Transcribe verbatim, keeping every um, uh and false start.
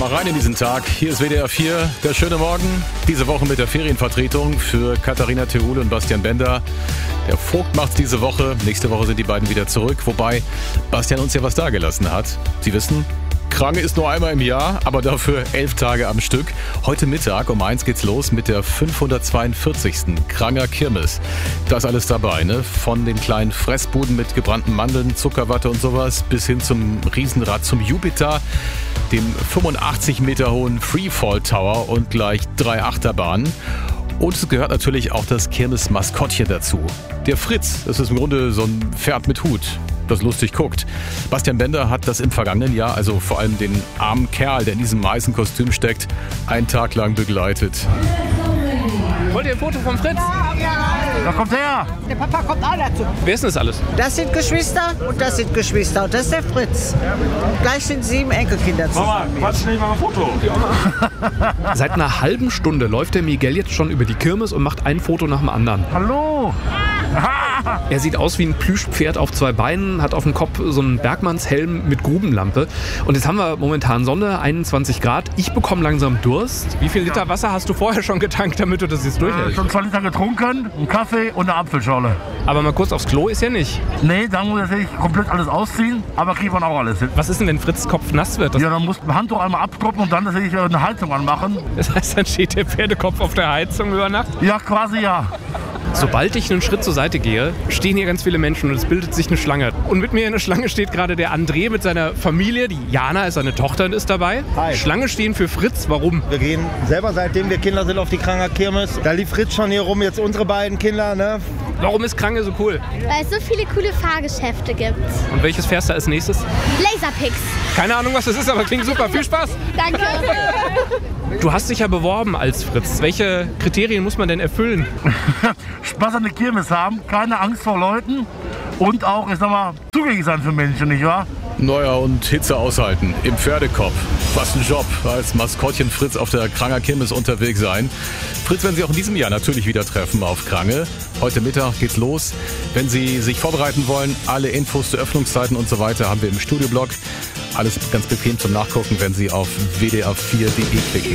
mal rein in diesen Tag. Hier ist W D R vier, der schöne Morgen. Diese Woche mit der Ferienvertretung für Katharina Theule und Bastian Bender. Der Vogt macht's diese Woche. Nächste Woche sind die beiden wieder zurück. Wobei Bastian uns ja was dagelassen hat. Sie wissen, Krange ist nur einmal im Jahr, aber dafür elf Tage am Stück. Heute Mittag um eins geht's los mit der fünfhundertzweiundvierzigsten Kranger Kirmes. Da ist alles dabei, ne? Von den kleinen Fressbuden mit gebrannten Mandeln, Zuckerwatte und sowas bis hin zum Riesenrad zum Jupiter, dem fünfundachtzig Meter hohen Freefall Tower und gleich drei Achterbahnen. Und es gehört natürlich auch das Kirmes-Maskottchen dazu. Der Fritz, das ist im Grunde so ein Pferd mit Hut, das lustig guckt. Bastian Bender hat das im vergangenen Jahr, also vor allem den armen Kerl, der in diesem weißen Kostüm steckt, einen Tag lang begleitet. Wollt ihr ein Foto vom Fritz? Da kommt her! Der Papa kommt auch dazu. Wer ist denn das alles? Das sind Geschwister und das sind Geschwister und das ist der Fritz. Gleich sind sieben Enkelkinder zusammen. Mama, quatsch nicht mal ein Foto. Seit einer halben Stunde läuft der Miguel jetzt schon über die Kirmes und macht ein Foto nach dem anderen. Hallo! Er sieht aus wie ein Plüschpferd auf zwei Beinen, hat auf dem Kopf so einen Bergmannshelm mit Grubenlampe. Und jetzt haben wir momentan Sonne, einundzwanzig Grad. Ich bekomme langsam Durst. Wie viel Liter Wasser hast du vorher schon getankt, damit du das jetzt Äh, durchhältst? schon zwei Liter getrunken, einen Kaffee und eine Apfelschorle. Aber mal kurz aufs Klo ist ja nicht. Nee, dann muss ich komplett alles ausziehen, aber kriegt man auch alles hin. Was ist denn, wenn Fritz Kopf nass wird? Das, Ja, dann muss ein Handtuch einmal abtropfen und dann dass ich eine Heizung anmachen. das heißt, dann steht der Pferdekopf auf der Heizung über Nacht. Ja, quasi ja. Sobald ich einen Schritt zur Seite gehe, stehen hier ganz viele Menschen und es bildet sich eine Schlange. Und mit mir in der Schlange steht gerade der André mit seiner Familie. Die Jana ist seine Tochter und ist dabei. Hi. Schlange stehen für Fritz. Warum? Wir gehen selber, seitdem wir Kinder sind, auf die Kranger Kirmes. Da lief Fritz schon hier rum, jetzt unsere beiden Kinder, ne? Warum ist Krange so cool? Weil es so viele coole Fahrgeschäfte gibt. Und welches fährst du als nächstes? Laserpix. Keine Ahnung, was das ist, aber klingt super. Viel Spaß. Danke. Du hast dich ja beworben als Fritz. Welche Kriterien muss man denn erfüllen? Spaß an der Kirmes haben, keine Angst vor Leuten und auch, ich sag mal, zugänglich sein für Menschen, nicht wahr? Neuer und Hitze aushalten im Pferdekopf. Was ein Job, als Maskottchen Fritz auf der Kranger Kirmes unterwegs sein. Fritz werden Sie auch in diesem Jahr natürlich wieder treffen auf Krange. Heute Mittag geht's los. Wenn Sie sich vorbereiten wollen, alle Infos zu Öffnungszeiten und so weiter haben wir im Studioblog. Alles ganz bequem zum Nachgucken, wenn Sie auf w d r vier punkt d e klicken.